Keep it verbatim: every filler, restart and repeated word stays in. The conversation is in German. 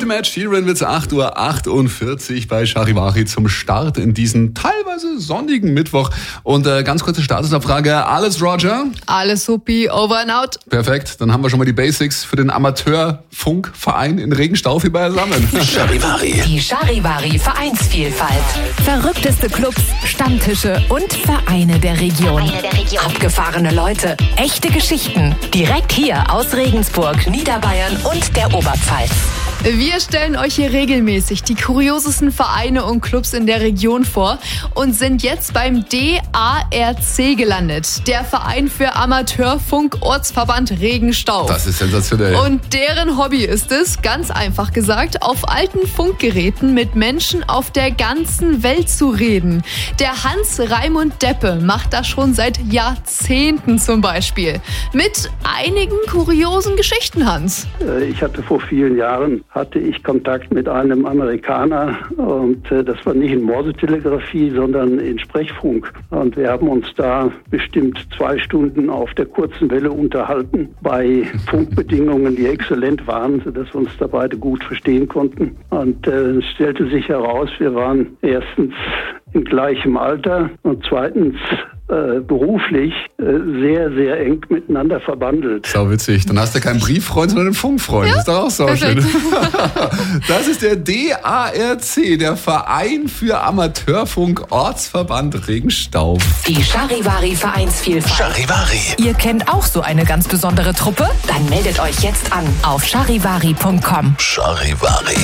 Heute Match Sheeran wird's acht Uhr achtundvierzig bei Charivari zum Start in diesen teilweise sonnigen Mittwoch. Und äh, ganz kurze Statusabfrage. Alles Roger? Alles supi, over and out. Perfekt, dann haben wir schon mal die Basics für den Amateurfunkverein in Regenstauf hier beisammen. Charivari. Die Charivari Vereinsvielfalt. Verrückteste Clubs, Stammtische und Vereine der Region. Vereine der Region. Abgefahrene Leute, echte Geschichten. Direkt hier aus Regensburg, Niederbayern und der Oberpfalz. Wir stellen euch hier regelmäßig die kuriosesten Vereine und Clubs in der Region vor und sind jetzt beim D A R C gelandet. Der Verein für Amateurfunk Ortsverband Regenstauf. Das ist sensationell. Und deren Hobby ist es, ganz einfach gesagt, auf alten Funkgeräten mit Menschen auf der ganzen Welt zu reden. Der Hans Raimund Deppe macht das schon seit Jahrzehnten zum Beispiel. Mit einigen kuriosen Geschichten, Hans. Ich hatte vor vielen Jahren hatte ich Kontakt mit einem Amerikaner und äh, das war nicht in Morsetelegrafie, sondern in Sprechfunk. Und wir haben uns da bestimmt zwei Stunden auf der kurzen Welle unterhalten, bei Funkbedingungen, die exzellent waren, sodass wir uns da beide gut verstehen konnten. Und äh, es stellte sich heraus, wir waren erstens in gleichem Alter und zweitens Äh, beruflich äh, sehr, sehr eng miteinander verbandelt. Sau witzig. Dann hast du keinen Brieffreund, sondern einen Funkfreund. Ja? Das ist doch auch so schön. Das ist der D A R C, der Verein für Amateurfunk Ortsverband Regenstauf. Die Charivari Vereinsvielfalt. Charivari. Ihr kennt auch so eine ganz besondere Truppe? Dann meldet euch jetzt an auf charivari punkt com. Charivari.